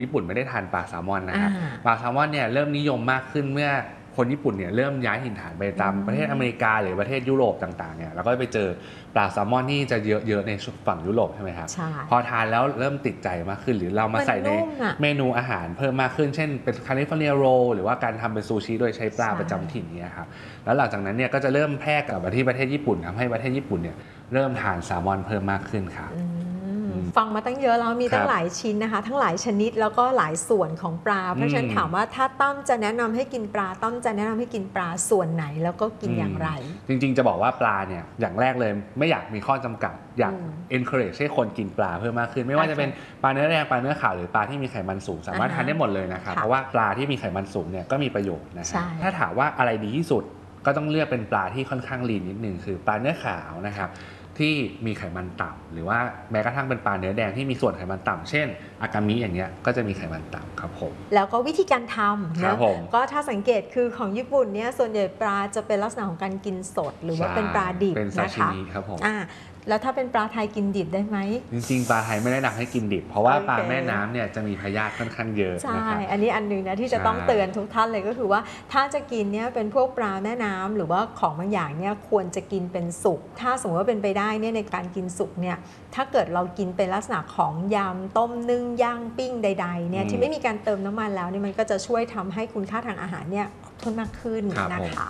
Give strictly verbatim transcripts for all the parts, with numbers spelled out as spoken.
ญี่ปุ่นไม่ได้ทานปลาแซลมอนนะครับปลาแซลมอนเนี่ยเริ่มนิยมมากขึ้นเมื่อคนญี่ปุ่นเนี่ยเริ่มย้ายถิ่นฐานไปตามประเทศอเมริกาหรือประเทศยุโรปต่างๆเนี่ยเราก็ไปเจอปลาแซลมอนที่จะเยอะๆในฝั่งยุโรปใช่ไหมครับพอทานแล้วเริ่มติดใจมากขึ้นหรือเรามาใส่ในเมนูอาหารเพิ่มมากขึ้นเช่นเป็นแคลิฟอร์เนียโรลหรือว่าการทำเป็นซูชิโดยใช้ปลาประจำถิ่นเนี่ยครับแล้วหลังจากนั้นเนี่ยก็จะเริ่มแพร่กลับมาที่ประเทศญี่ปุ่นทำให้ประเทศญี่ปุ่นเนี่ยเริ่มทานแซลมอนเพิ่มมากขึ้นครับฟังมาตั้งเยอะแล้วมีตั้งหลายชิ้นนะคะทั้งหลายชนิดแล้วก็หลายส่วนของปลาเพราะฉะนั้นถามว่าถ้าต้อมจะแนะนำให้กินปลาต้อมจะแนะนำให้กินปลาส่วนไหนแล้วก็กินอย่างไรจริงๆจะบอกว่าปลาเนี่ยอย่างแรกเลยไม่อยากมีข้อจำกัดอยาก encourage ให้คนกินปลาเพิ่มมากขึ้นไม่ว่าจะเป็นปลาเนื้อแดงปลาเนื้อขาวหรือปลาที่มีไขมันสูงสามารถทานได้หมดเลยนะครับเพราะว่าปลาที่มีไขมันสูงเนี่ยก็มีประโยชน์นะถ้าถามว่าอะไรดีที่สุดก็ต้องเลือกเป็นปลาที่ค่อนข้างลีนนิดนึงคือปลาเนื้อขาวนะครับที่มีไขมันต่ำหรือว่าแม้กระทั่งเป็นปลาเนื้อแดงที่มีส่วนไขมันต่ำเช่นอากามิอย่างเงี้ยก็จะมีไขมันต่ำครับผมแล้วก็วิธีการทำนะก็ถ้าสังเกตคือของญี่ปุ่นเนี่ยส่วนใหญ่ปลาจะเป็นลักษณะของการกินสดหรือว่าเป็นปลาดิบนะคะครับผมแล้วถ้าเป็นปลาไทยกินดิบได้ไหมจริงๆปลาไทยไม่ได้แนะนำให้กินดิบเพราะว่าปลาแม่น้ำเนี่ยจะมีพยาธิค่อนข้างเยอะใช่อันนี้อันนึงนะที่จะต้องเตือนทุกท่านเลยก็คือว่าถ้าจะกินเนี่ยเป็นพวกปลาแม่น้ำหรือว่าของบางอย่างเนี่ยควรจะกินเป็นสุกถ้าสมมติว่าเป็นไปได้เนี่ยในการกินสุกเนี่ยถ้าเกิดเรากินเป็นลักษณะของยำต้มนึ่งย่างปิ้งใดๆเนี่ยที่ไม่มีการเติมน้ำมันแล้วเนี่ยมันก็จะช่วยทำให้คุณค่าทางอาหารเนี่ยเพิ่มมากขึ้นนะคะ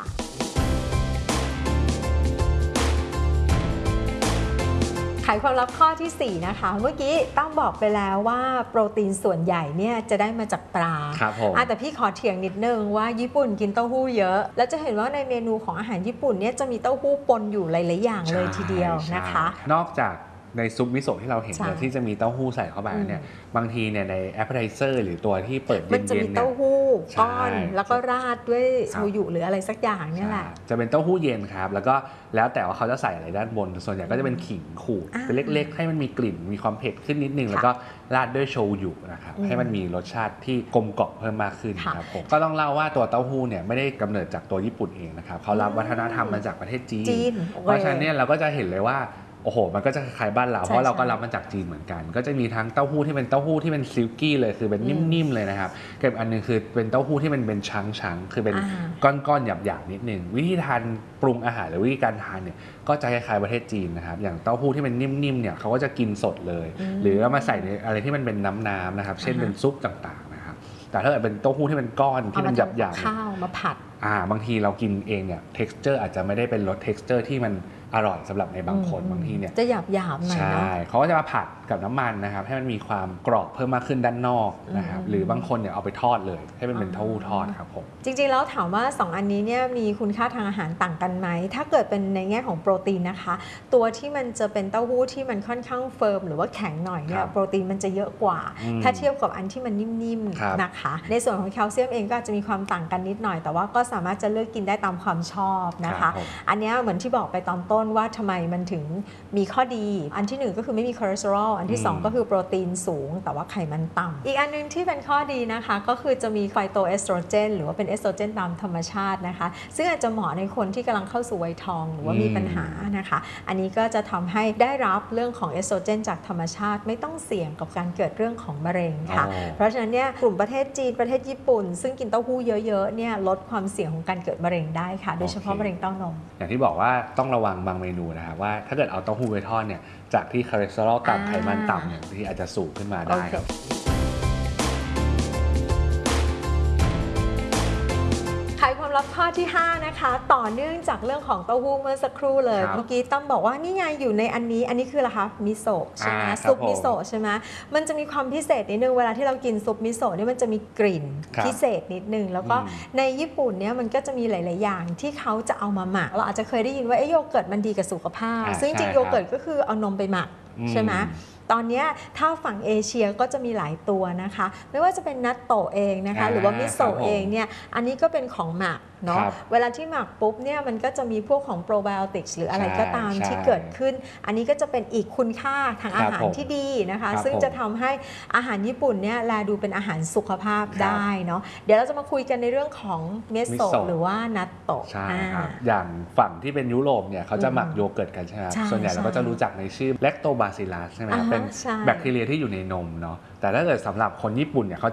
ไขความลับข้อที่สี่นะคะเมื่อกี้ต้องบอกไปแล้วว่าโปรตีนส่วนใหญ่เนี่ยจะได้มาจากปลาแต่พี่ขอเถียงนิดนึงว่าญี่ปุ่นกินเต้าหู้เยอะแล้วจะเห็นว่าในเมนูของอาหารญี่ปุ่นเนี่ยจะมีเต้าหู้ปนอยู่หลายๆอย่างเลยทีเดียวนะคะนอกจากในซุปมิโซะที่เราเห็นเนี่ยที่จะมีเต้าหู้ใส่เข้าไปเนี่ยบางทีเนี่ยในแอปเปอร์ไทเซอร์หรือตัวที่เปิดเย็นๆมันจะมีเต้าหู้ก้อนแล้วก็ราดด้วยโชยุหรืออะไรสักอย่างนี่แหละจะเป็นเต้าหู้เย็นครับแล้วก็แล้วแต่ว่าเขาจะใส่อะไรด้านบนส่วนใหญ่ก็จะเป็นขิงขูดเป็นเล็กๆให้มันมีกลิ่นมีความเผ็ดขึ้นนิดนึงแล้วก็ราดด้วยโชยุนะครับให้มันมีรสชาติที่กลมกล่อมเพิ่มมากขึ้นครับผมก็ต้องเล่าว่าตัวเต้าหู้เนี่ยไม่ได้กำเนิดจากตัวญี่ปุ่นเองนะครับเขารับวัฒนธรรมมาจากประเทศจีนเพราะฉะนั้นเนี่ยเราก็จะเห็นเลยว่าโอ้โหมันก็จะคล้ายบ้านเราเพราะเราก็รับมาจากจีนเหมือนกันก็จะมีทั้งเต้าหู้ที่เป็นเต้าหู้ที่เป็นซิลกี้เลยคือเป็นนิ่มๆเลยนะครับกับอันนึงคือเป็นเต้าหู้ที่มันเป็นชั้งๆคือเป็นก้อนๆหยาบๆนิดนึงวิธีทานปรุงอาหารหรือวิธีการทานเนี่ยก็จะคล้ายๆประเทศจีนนะครับอย่างเต้าหู้ที่มันนิ่มๆเนี่ยเขาก็จะกินสดเลยหรือเอามาใส่ในอะไรที่มันเป็นน้ำๆนะครับเช่นเป็นซุปต่างๆนะครับแต่ถ้าเกิดเป็นเต้าหู้ที่เป็นก้อนที่มันหยาบๆข้าวมาผัดอ่าบางทีเรากินเองเนี่ย texture อาจจะไม่ได้เป็นรส texture ที่มันอร่อยสำหรับในบางคนบางทีเนี่ยจะหยาบหยาบหน่อยเนาะใช่เขาก็จะมาผัดกับน้ำมันนะครับให้มันมีความกรอบเพิ่มมากขึ้นด้านนอกนะครับหรือบางคนเนี่ยเอาไปทอดเลยให้มันเป็นเต้าหู้ทอดครับผมจริงๆแล้วถามว่าสองอันนี้เนี่ยมีคุณค่าทางอาหารต่างกันไหมถ้าเกิดเป็นในแง่ของโปรตีนนะคะตัวที่มันจะเป็นเต้าหู้ที่มันค่อนข้างเฟิร์มหรือว่าแข็งหน่อยเนี่ยโปรตีนมันจะเยอะกว่าถ้าเทียบกับอันที่มันนิ่มๆนะคะในส่วนของแคลเซียมเองก็อาจจะมีความต่างกันนิดหน่อยแต่ว่าก็สามารถจะเลือกกินได้ตามความชอบนะคะอันนี้เหมือนที่บอกไปตอนต้นว่าทำไมมันถึงมีข้อดีอันที่หนึ่งก็คือไม่มีคอเลสเตอรอลอันที่สองก็คือโปรตีนสูงแต่ว่าไขมันต่ำอีกอันนึงที่เป็นข้อดีนะคะก็คือจะมีไฟโตเอสโตรเจนหรือว่าเป็นเอสโตรเจนตามธรรมชาตินะคะซึ่งอาจจะเหมาะในคนที่กำลังเข้าสู่วัยทองหรือว่ามีปัญหานะคะอันนี้ก็จะทำให้ได้รับเรื่องของเอสโตรเจนจากธรรมชาติไม่ต้องเสี่ยงกับการเกิดเรื่องของมะเร็งค่ะเพราะฉะนั้นเนี่ยกลุ่มประเทศจีนประเทศญี่ปุ่นซึ่งกินเต้าหู้เยอะๆเนี่ยลดความเสี่ยงของการเกิดมะเร็งได้ค่ะโดยเฉพาะมะเร็งเต้านมอย่างที่บอกว่าต้องระวังบางเมนูนะครับว่าถ้าเกิดเอาเต้าหู้ไปทอดเนี่ยจากที่คอเลสเตอรอลต่ำไขมันต่ำเนี่ยบางทีอาจจะสูงขึ้นมาได้ครับไขความลับข้อที่ห้านะคะต่อเนื่องจากเรื่องของเต้าหู้เมื่อสักครู่เลยเมื่อกี้ตั้มบอกว่านี่ไงอยู่ในอันนี้อันนี้คืออะไรคะมิโซะใช่ไหมซุปมิโซะใช่ไหมมันจะมีความพิเศษนิดนึงเวลาที่เรากินซุปมิโซะนี่มันจะมีกลิ่นพิเศษนิดนึงแล้วก็ในญี่ปุ่นเนี่ยมันก็จะมีหลายๆอย่างที่เขาจะเอามาหมักเราอาจจะเคยได้ยินว่าโยเกิร์ตมันดีกับสุขภาพซึ่งจริงโยเกิร์ตก็คือเอานมไปหมักใช่ไหมตอนนี้ถ้าฝั่งเอเชียก็จะมีหลายตัวนะคะไม่ว่าจะเป็นนัตโตะเองนะคะหรือว่ามิโซะเองเนี่ยอันนี้ก็เป็นของหมักเนาะเวลาที่หมักปุ๊บเนี่ยมันก็จะมีพวกของโปรไบโอติกส์หรืออะไรก็ตามที่เกิดขึ้นอันนี้ก็จะเป็นอีกคุณค่าทางอาหารที่ดีนะคะซึ่งจะทำให้อาหารญี่ปุ่นเนี่ยแลดูเป็นอาหารสุขภาพได้เนาะเดี๋ยวเราจะมาคุยกันในเรื่องของเมโซะหรือว่านัตโตะใช่ครับอย่างฝั่งที่เป็นยุโรปเนี่ยเขาจะหมักโยเกิร์ตกันใช่ไหมส่วนใหญ่เราก็จะรู้จักในชื่อแลคโตบาซิลัสใช่ไหมครับเป็นเป็นใช่แบคทีเรียที่อยู่ในนมเนาะแต่ถ้าเกิดสำหรับคนญี่ปุ่นเนี่ยเขา